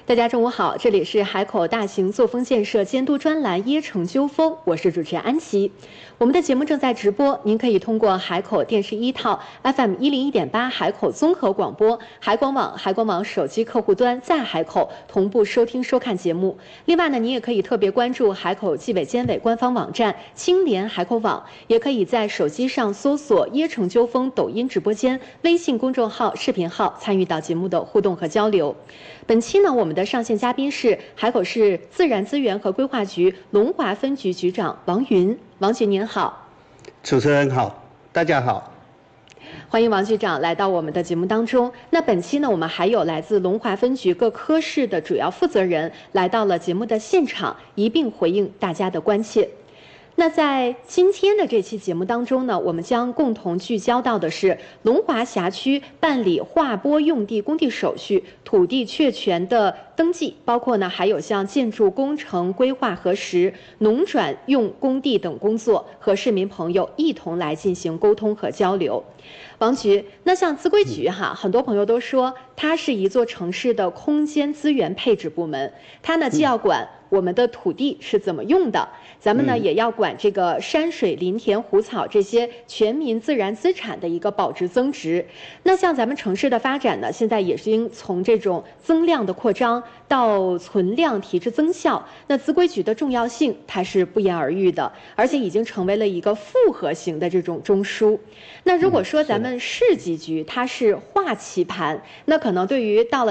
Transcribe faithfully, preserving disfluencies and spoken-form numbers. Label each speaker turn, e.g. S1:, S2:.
S1: 大家中午好，这里是海口大型作风建设监督专栏《椰城纠风》，我是主持人安琪。我们的节目正在直播，您可以通过海口电视一套 F M 一零一点八海口综合广播、海广网、海广网手机客户端在海口同步收听收看节目。另外呢，您也可以特别关注海口纪委监委官方网站青联海口网，也可以在手机上搜索“椰城纠风”抖音直播间、微信公众号、视频号，参与到节目的互动和交流。本期呢，我们的上线嘉宾是海口市自然资源和规划局龙华分局局长王云。王局您好。
S2: 主持人好，大家好。
S1: 欢迎王局长来到我们的节目当中。那本期呢，我们还有来自龙华分局各科室的主要负责人来到了节目的现场，一并回应大家的关切。那在今天的这期节目当中呢，我们将共同聚焦到的是龙华辖区办理划拨用地工地手续、土地确权的登记，包括呢还有像建筑工程规划核实、农转用工地等工作，和市民朋友一同来进行沟通和交流。王局，那像资规局哈，很多朋友都说它是一座城市的空间资源配置部门，它呢既要管我们的土地是怎么用的，咱们呢也要管这个山水林田湖草这些全民自然资产的一个保值增值。那像咱们城市的发展呢，现在也是应从这种增量的扩张到存量提质增效，那资规局的重要性它是不言而喻的，而且已经成为了一个复合型的这种中枢。那如果说咱们市级局它是划棋盘，那可能对于到了